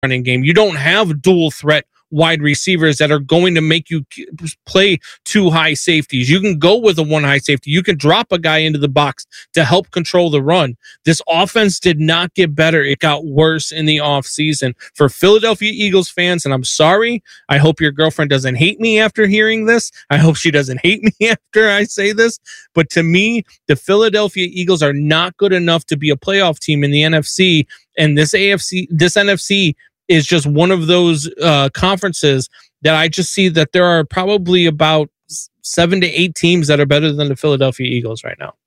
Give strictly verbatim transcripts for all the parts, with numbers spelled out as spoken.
running game. You don't have dual threat wide receivers that are going to make you play two high safeties. You can go with a one high safety. You can drop a guy into the box to help control the run. This offense did not get better. It got worse in the offseason. For Philadelphia Eagles fans, and I'm sorry, I hope your girlfriend doesn't hate me after hearing this. I hope she doesn't hate me after I say this. But to me, the Philadelphia Eagles are not good enough to be a playoff team in the N F C, and this A F C, this N F C is just one of those uh, conferences that I just see that there are probably about seven to eight teams that are better than the Philadelphia Eagles right now.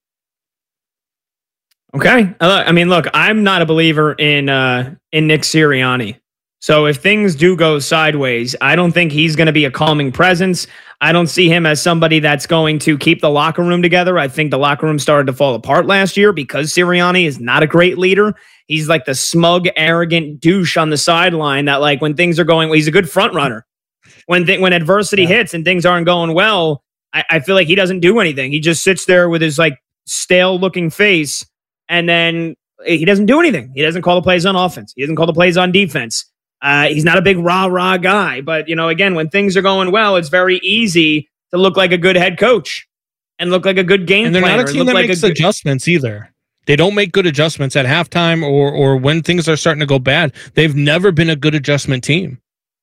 Okay. I mean, look, I'm not a believer in uh, in Nick Sirianni. So if things do go sideways, I don't think he's going to be a calming presence. I don't see him as somebody that's going to keep the locker room together. I think the locker room started to fall apart last year because Sirianni is not a great leader. He's like the smug, arrogant douche on the sideline that, like, when things are going, well, he's a good front runner. When th- when adversity yeah. hits and things aren't going well, I-, I feel like he doesn't do anything. He just sits there with his like stale looking face, and then he doesn't do anything. He doesn't call the plays on offense. He doesn't call the plays on defense. Uh, he's not a big rah rah guy, but you know, again, when things are going well, it's very easy to look like a good head coach and look like a good game and they're planner. Not a team that like makes good- adjustments either. They don't make good adjustments at halftime or or when things are starting to go bad. They've never been a good adjustment team.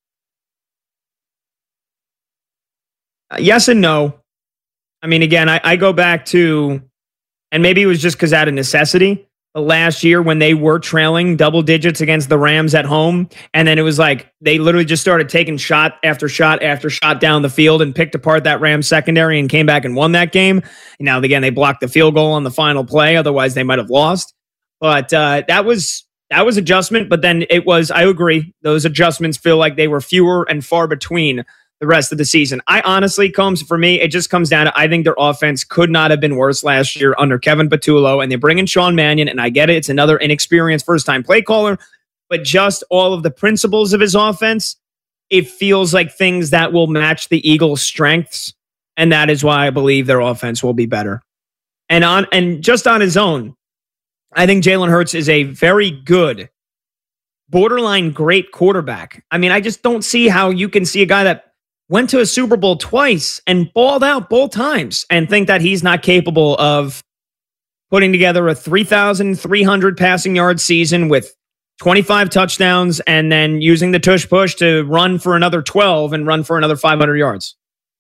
Uh, yes and no. I mean, again, I, I go back to, and maybe it was just because out of necessity, but last year when they were trailing double digits against the Rams at home, and then it was like they literally just started taking shot after shot after shot down the field and picked apart that Rams secondary and came back and won that game. Now, again, they blocked the field goal on the final play. Otherwise, they might have lost. But uh, that was that was adjustment. But then it was, I agree, those adjustments feel like they were fewer and far between the rest of the season. I honestly, Combs, for me, it just comes down to I think their offense could not have been worse last year under Kevin Patullo, and they bring in Sean Mannion, and I get it. It's another inexperienced first-time play caller, but just all of the principles of his offense, it feels like things that will match the Eagles' strengths, and that is why I believe their offense will be better. And on and just on his own, I think Jalen Hurts is a very good, borderline great quarterback. I mean, I just don't see how you can see a guy that went to a Super Bowl twice and balled out both times and think that he's not capable of putting together a three thousand three hundred passing yard season with twenty-five touchdowns and then using the tush push to run for another twelve and run for another five hundred yards.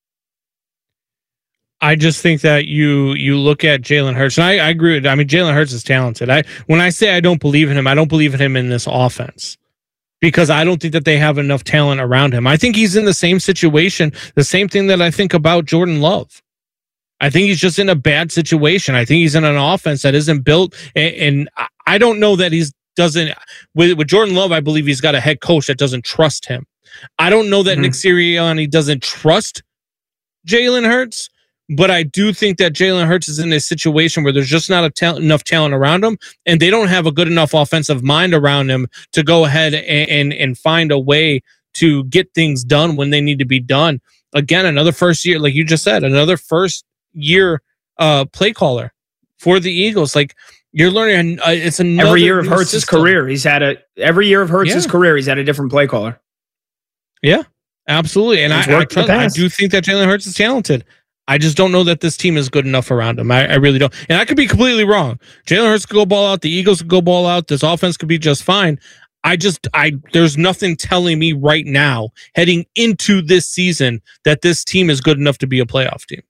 I just think that you you look at Jalen Hurts, and I, I agree with, I mean, Jalen Hurts is talented. I when I say I don't believe in him, I don't believe in him in this offense, because I don't think that they have enough talent around him. I think he's in the same situation, the same thing that I think about Jordan Love. I think he's just in a bad situation. I think he's in an offense that isn't built, and, and I don't know that he's doesn't with, with Jordan Love. I believe he's got a head coach that doesn't trust him. I don't know that mm-hmm. Nick Sirianni doesn't trust Jalen Hurts, but I do think that Jalen Hurts is in a situation where there's just not a ta- enough talent around him, and they don't have a good enough offensive mind around him to go ahead and, and, and find a way to get things done when they need to be done. Again, another first year, like you just said, another first year uh, play caller for the Eagles. Like, you're learning, uh, it's another every year of Hurts' career. He's had a every year of Hurts' yeah. career. He's had a different play caller. Yeah, absolutely. And I, I, trust, I do think that Jalen Hurts is talented. I just don't know that this team is good enough around him. I, I really don't. And I could be completely wrong. Jalen Hurts could go ball out. The Eagles could go ball out. This offense could be just fine. I just, I there's nothing telling me right now, heading into this season, that this team is good enough to be a playoff team.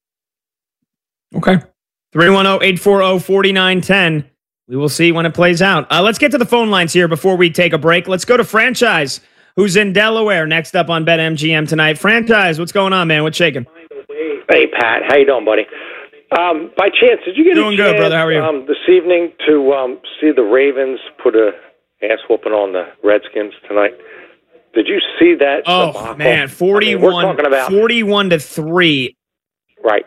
Okay. three one zero, eight four zero, four nine one zero. We will see when it plays out. Uh, let's get to the phone lines here before we take a break. Let's go to Franchise, who's in Delaware, next up on BetMGM tonight. Franchise, what's going on, man? What's shaking? Hey, Pat. How you doing, buddy? Um, by chance, did you get doing a chance good, brother? How are you? Um, this evening to um, see the Ravens put a ass whooping on the Redskins tonight? Did you see that? Oh, debacle? man, forty-one, I mean, we're talking about forty-one to three. Right.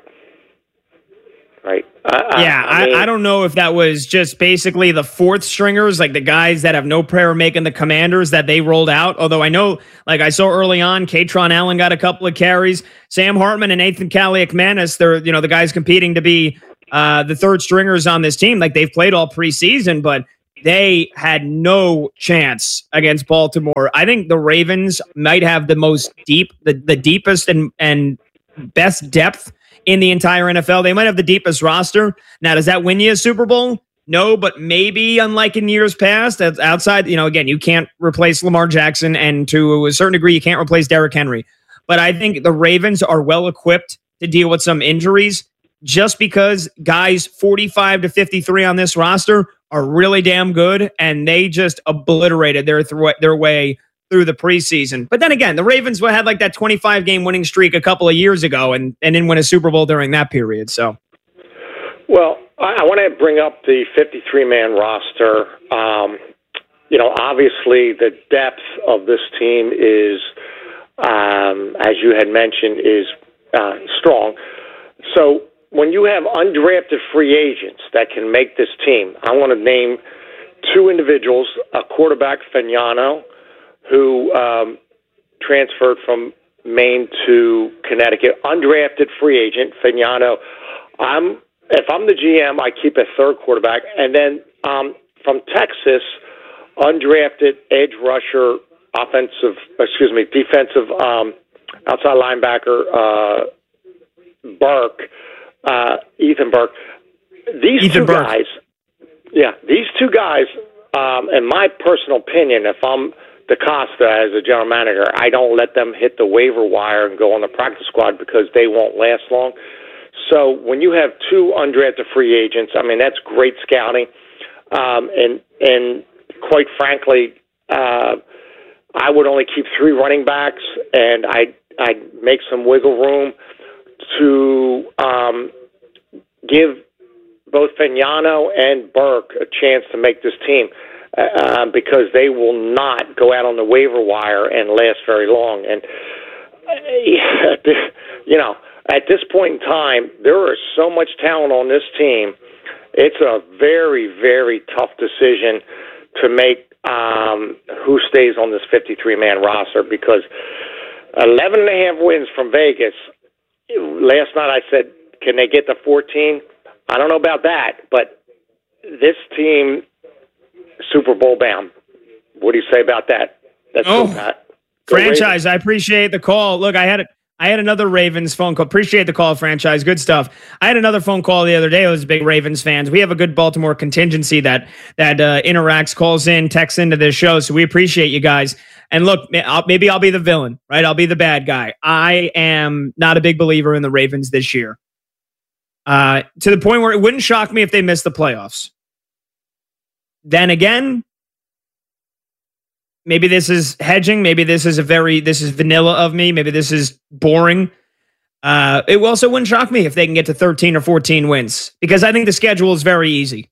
Right. Uh, yeah, I, I, mean, I, I don't know if that was just basically the fourth stringers, like the guys that have no prayer making the Commanders, that they rolled out. Although I know, like I saw early on, Katron Allen got a couple of carries. Sam Hartman and Nathan Kaliakmanis, they're, you know, the guys competing to be uh, the third stringers on this team. Like, they've played all preseason, but they had no chance against Baltimore. I think the Ravens might have the most deep, the, the deepest and, and best depth in the entire N F L. They might have the deepest roster. Now, does that win you a Super Bowl? No, but maybe, unlike in years past, that's outside, you know, again, you can't replace Lamar Jackson, and to a certain degree, you can't replace Derrick Henry. But I think the Ravens are well equipped to deal with some injuries, just because guys forty-five to fifty-three on this roster are really damn good, and they just obliterated their th- their way through the preseason. But then again, the Ravens had like that twenty-five game winning streak a couple of years ago, and, and didn't win a Super Bowl during that period. So, well, I, I want to bring up the fifty-three man roster. Um, you know, obviously the depth of this team is, um, as you had mentioned, is uh, strong. So when you have undrafted free agents that can make this team, I want to name two individuals: a quarterback, Fagnano, who um, transferred from Maine to Connecticut, undrafted free agent, Fagnano. I'm if I'm the G M, I keep a third quarterback, and then um, from Texas, undrafted edge rusher, offensive, excuse me, defensive um, outside linebacker, uh, Burke, uh, Ethan Burke. These Ethan two Burke. guys, yeah, these two guys, um, in my personal opinion, if I'm DaCosta as a general manager, I don't let them hit the waiver wire and go on the practice squad because they won't last long. So when you have two undrafted free agents, I mean, that's great scouting. Um, and, and quite frankly, uh, I would only keep three running backs, and I'd, I'd make some wiggle room to um, give both Fagnano and Burke a chance to make this team, uh, because they will not go out on the waiver wire and last very long. And, uh, you know, at this point in time, there is so much talent on this team. It's a very, very tough decision to make um, who stays on this fifty-three man roster, because eleven and a half wins from Vegas. Last night I said, can they get to fourteen? I don't know about that, but this team, Super Bowl bound. What do you say about that? That's oh, cool, Pat. Go franchise, Ravens. I appreciate the call. Look, I had it. I had another Ravens phone call. Appreciate the call, franchise. Good stuff. I had another phone call the other day. It was big Ravens fans. We have a good Baltimore contingency that that uh, interacts, calls in, texts into this show. So we appreciate you guys. And look, I'll, maybe I'll be the villain, right? I'll be the bad guy. I am not a big believer in the Ravens this year. Uh, to the point where it wouldn't shock me if they missed the playoffs. Then again, maybe this is hedging. Maybe this is a very, this is vanilla of me. Maybe this is boring. Uh, it also wouldn't shock me if they can get to thirteen or fourteen wins, because I think the schedule is very easy.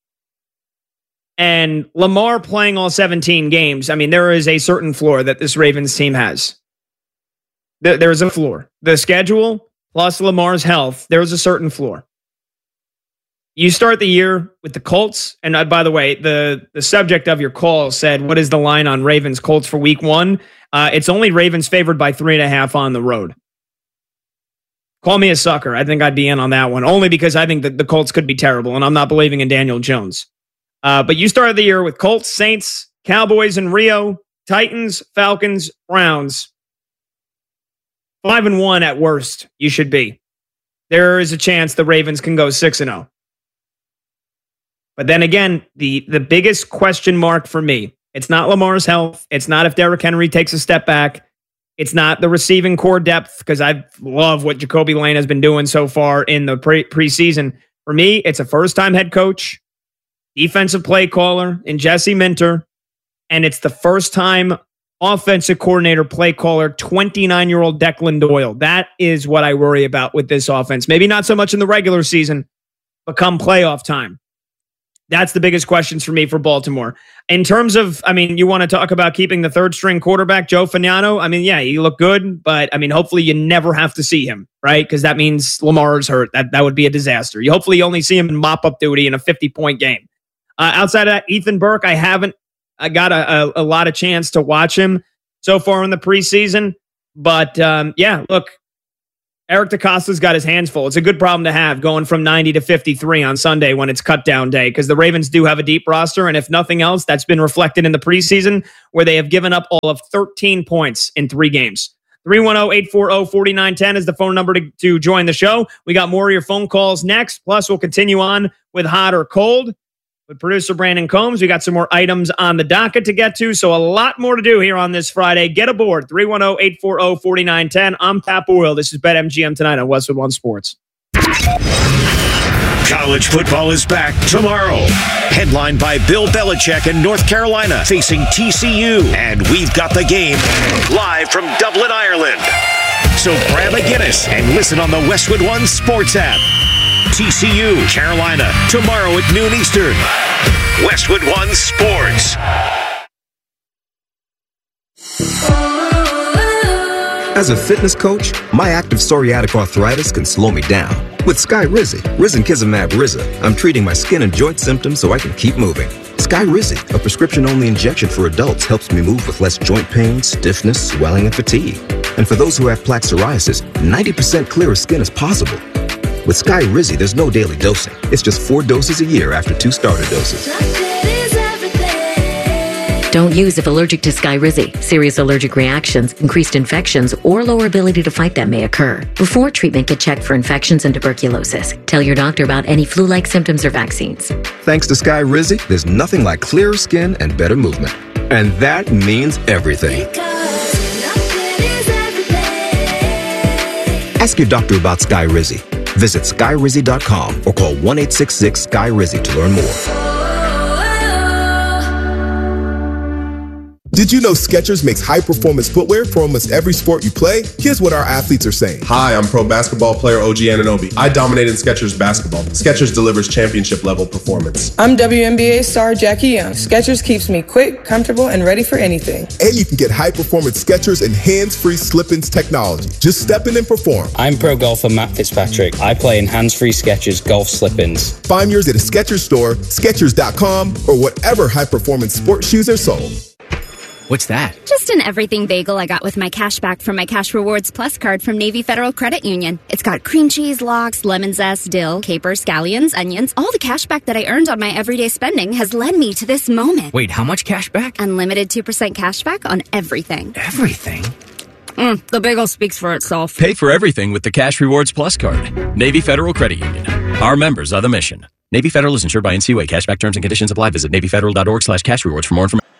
And Lamar playing all seventeen games, I mean, there is a certain floor that this Ravens team has. There, there's a floor. The schedule plus Lamar's health, there's a certain floor. You start the year with the Colts, and uh, by the way, the, the subject of your call said, what is the line on Ravens Colts for week one? Uh, it's only Ravens favored by three and a half on the road. Call me a sucker. I think I'd be in on that one, only because I think that the Colts could be terrible, and I'm not believing in Daniel Jones. Uh, but you started the year with Colts, Saints, Cowboys, and Rio, Titans, Falcons, Browns. Five and one at worst, you should be. There is a chance the Ravens can go six and zero. But then again, the, the biggest question mark for me, it's not Lamar's health. It's not if Derrick Henry takes a step back. It's not the receiving core depth, because I love what Jacoby Lane has been doing so far in the pre- preseason. For me, it's a first-time head coach, defensive play caller in Jesse Minter, and it's the first-time offensive coordinator, play caller, twenty-nine-year-old Declan Doyle. That is what I worry about with this offense. Maybe not so much in the regular season, but come playoff time. That's the biggest questions for me for Baltimore. In terms of, I mean, you want to talk about keeping the third string quarterback, Joe Fagnano. I mean, yeah, he looked good, but I mean, hopefully you never have to see him, right? Because that means Lamar's hurt. That that would be a disaster. You hopefully only see him in mop-up duty in a fifty-point game. Uh, outside of that, Ethan Burke, I haven't I got a, a, a lot of chance to watch him so far in the preseason. But um, yeah, look, Eric DeCosta's got his hands full. It's a good problem to have, going from ninety to fifty-three on Sunday when it's cut down day, because the Ravens do have a deep roster, and if nothing else, that's been reflected in the preseason, where they have given up all of thirteen points in three games. three one zero, eight four zero, four nine one zero is the phone number to, to join the show. We got more of your phone calls next. Plus, we'll continue on with hot or cold with producer Brandon Combs. We got some more items on the docket to get to, so a lot more to do here on this Friday. Get aboard, three one zero, eight four zero, four nine one zero. I'm Pat Boyle. This is BetMGM tonight on Westwood One Sports. College football is back tomorrow. Headlined by Bill Belichick in North Carolina facing T C U. And we've got the game live from Dublin, Ireland. So grab a Guinness and listen on the Westwood One Sports app. T C U, Carolina, tomorrow at noon Eastern. Westwood One Sports. As a fitness coach, my active psoriatic arthritis can slow me down. With Skyrizi, Risankizumab Riza, I'm treating my skin and joint symptoms so I can keep moving. Skyrizi, a prescription-only injection for adults, helps me move with less joint pain, stiffness, swelling, and fatigue. And for those who have plaque psoriasis, ninety percent clearer skin is possible. With Skyrizi, there's no daily dosing. It's just four doses a year after two starter doses. Don't use if allergic to Skyrizi. Serious allergic reactions, increased infections, or lower ability to fight them may occur. Before treatment, get checked for infections and tuberculosis. Tell your doctor about any flu-like symptoms or vaccines. Thanks to Skyrizi, there's nothing like clearer skin and better movement. And that means everything. Ask your doctor about Skyrizi. Visit Skyrizi dot com or call one eight six six Sky Rizi to learn more. Did you know Skechers makes high-performance footwear for almost every sport you play? Here's what our athletes are saying. Hi, I'm pro basketball player O G Anunoby. I dominate in Skechers basketball. Skechers delivers championship-level performance. I'm W N B A star Jackie Young. Skechers keeps me quick, comfortable, and ready for anything. And you can get high-performance Skechers and hands-free slip-ins technology. Just step in and perform. I'm pro golfer Matt Fitzpatrick. I play in hands-free Skechers golf slip-ins. Find yours at a Skechers store, Skechers dot com, or whatever high-performance sports shoes are sold. What's that? Just an everything bagel I got with my cash back from my Cash Rewards Plus card from Navy Federal Credit Union. It's got cream cheese, lox, lemon zest, dill, capers, scallions, onions. All the cash back that I earned on my everyday spending has led me to this moment. Wait, how much cash back? Unlimited two percent cash back on everything. Everything? Mm, the bagel speaks for itself. Pay for everything with the Cash Rewards Plus card. Navy Federal Credit Union. Our members are the mission. Navy Federal is insured by N C U A. Cashback terms and conditions apply. Visit Navy Federal dot org slash cash rewards for more information.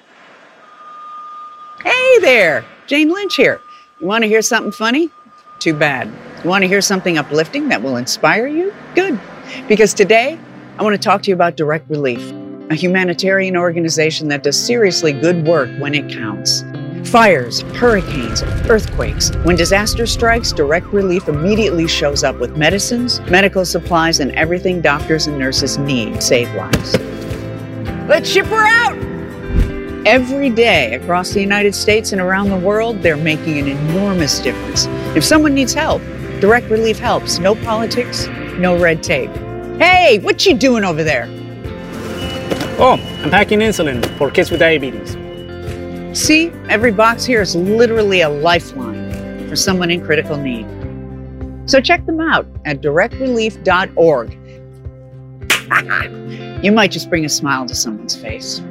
Hey there, Jane Lynch here. You want to hear something funny? Too bad. You want to hear something uplifting that will inspire you? Good. Because today, I want to talk to you about Direct Relief, a humanitarian organization that does seriously good work when it counts. Fires, hurricanes, earthquakes. When disaster strikes, Direct Relief immediately shows up with medicines, medical supplies, and everything doctors and nurses need to save lives. Let's ship her out! Every day across the United States and around the world, they're making an enormous difference. If someone needs help, Direct Relief helps. No politics, no red tape. Hey, what you doing over there? Oh, I'm packing insulin for kids with diabetes. See, every box here is literally a lifeline for someone in critical need. So check them out at direct relief dot org. You might just bring a smile to someone's face.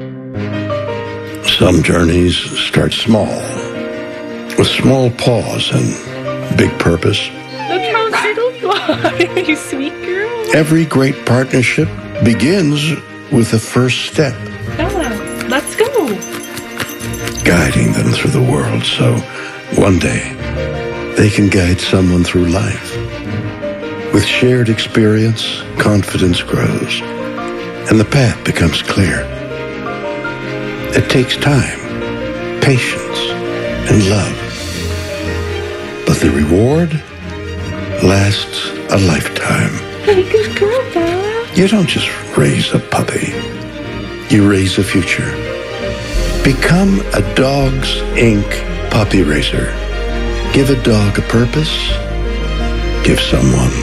Some journeys start small, with small pause and big purpose. Look how little you are, you sweet girl. Every great partnership begins with the first step. Bella, let's go. Guiding them through the world so one day they can guide someone through life. With shared experience, confidence grows, and the path becomes clear. It takes time, patience, and love. But the reward lasts a lifetime. Hey, good girl, Bella. You don't just raise a puppy. You raise a future. Become a Dogs Incorporated puppy raiser. Give a dog a purpose. Give someone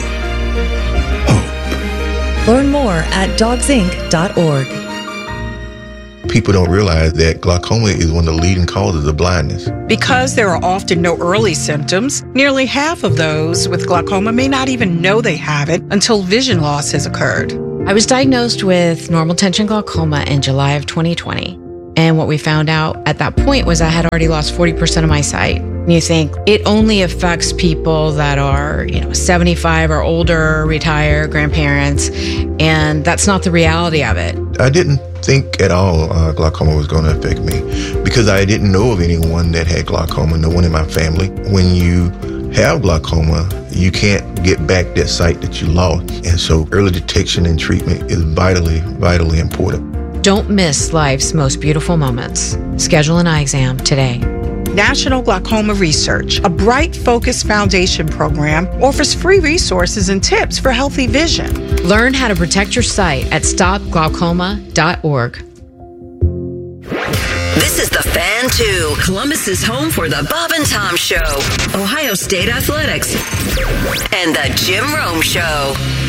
hope. Learn more at dogs inc dot org. People don't realize that glaucoma is one of the leading causes of blindness. Because there are often no early symptoms, nearly half of those with glaucoma may not even know they have it until vision loss has occurred. I was diagnosed with normal tension glaucoma in July of twenty twenty. And what we found out at that point was I had already lost forty percent of my sight. And you think it only affects people that are, you know, seventy-five or older, retired, grandparents, and that's not the reality of it. I didn't think at all uh, glaucoma was going to affect me because I didn't know of anyone that had glaucoma, no one in my family. When you have glaucoma, you can't get back that sight that you lost. And so early detection and treatment is vitally, vitally important. Don't miss life's most beautiful moments. Schedule an eye exam today. National Glaucoma Research, a Bright Focus Foundation program, offers free resources and tips for healthy vision. Learn how to protect your sight at stop glaucoma dot org. This is The Fan two, Columbus's home for the Bob and Tom Show, Ohio State Athletics, and the Jim Rome Show.